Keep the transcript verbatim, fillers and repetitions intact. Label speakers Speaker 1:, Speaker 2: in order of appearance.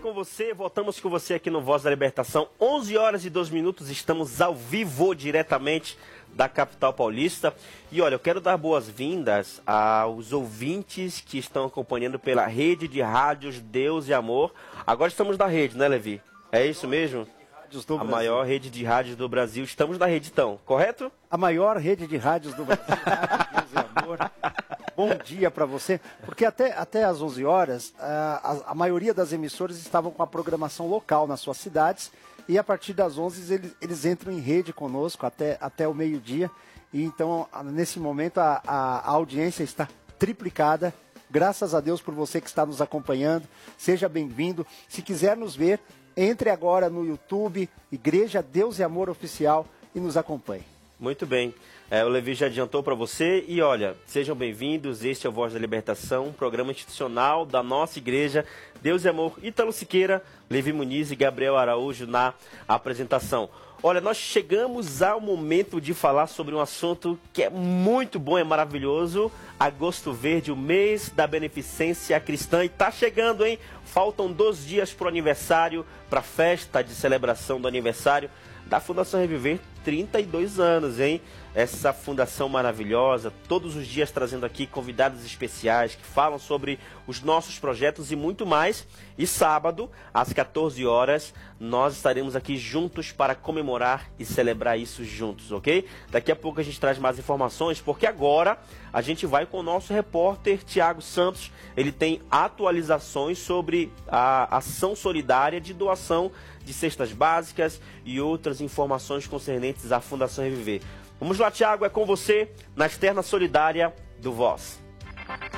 Speaker 1: com você, voltamos com você aqui no Voz da Libertação, onze horas e dois minutos, estamos ao vivo diretamente da capital paulista. E olha, eu quero dar boas-vindas aos ouvintes que estão acompanhando pela rede de rádios Deus e Amor. Agora estamos na rede, né, Levi? É isso mesmo? A maior rede de rádios do Brasil. Estamos na rede, então, correto?
Speaker 2: A maior rede de rádios do Brasil, Deus e Amor. Bom dia para você, porque até, até às onze horas, a, a, a maioria das emissoras estavam com a programação local nas suas cidades, e a partir das onze eles, eles entram em rede conosco até, até o meio-dia, e então nesse momento a, a, a audiência está triplicada. Graças a Deus por você que está nos acompanhando, seja bem-vindo. Se quiser nos ver, entre agora no YouTube, Igreja Deus e Amor Oficial, e nos acompanhe.
Speaker 1: Muito bem. É, o Levi já adiantou para você. E olha, sejam bem-vindos. Este é o Voz da Libertação, um programa institucional da nossa igreja Deus e Amor. Ítalo Siqueira, Levi Muniz e Gabriel Araújo na apresentação. Olha, nós chegamos ao momento de falar sobre um assunto que é muito bom, é maravilhoso. Agosto Verde, o mês da beneficência cristã. E tá chegando, hein? Faltam dois dias para o aniversário, para a festa de celebração do aniversário da Fundação Reviver, trinta e dois anos, hein? Essa fundação maravilhosa, todos os dias trazendo aqui convidados especiais que falam sobre os nossos projetos e muito mais. E sábado, às quatorze horas, nós estaremos aqui juntos para comemorar e celebrar isso juntos, ok? Daqui a pouco a gente traz mais informações, porque agora a gente vai com o nosso repórter Tiago Santos. Ele tem atualizações sobre a ação solidária de doação de cestas básicas e outras informações concernentes à Fundação Reviver. Vamos lá, Tiago, é com você na externa solidária do Voz.